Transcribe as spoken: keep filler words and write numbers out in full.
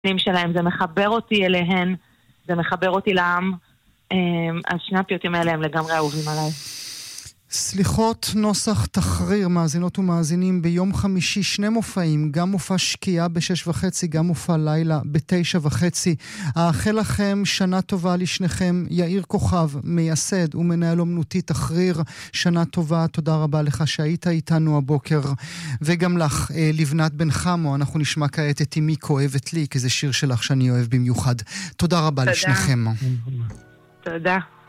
שלהם, זה מחבר אותי אליהן, זה מחבר אותי לעם, אז שני הפיוטים האלה הם לגמרי אהובים עליי. סליחות נוסח תחריר, מאזינות ומאזינים, ביום חמישי שני מופעים, גם מופע שקיעה בשש וחצי, גם מופע לילה בתשע וחצי. האחל לכם שנה טובה לשניכם, יאיר כוכב, מייסד ומנהל אומנותי תחריר, שנה טובה, תודה רבה לך שהיית איתנו הבוקר, וגם לך, לבנת בן חמו, אנחנו נשמע כעת את אמי כואבת לי, כי זה שיר שלך שאני אוהב במיוחד. תודה רבה תודה. לשניכם. תודה.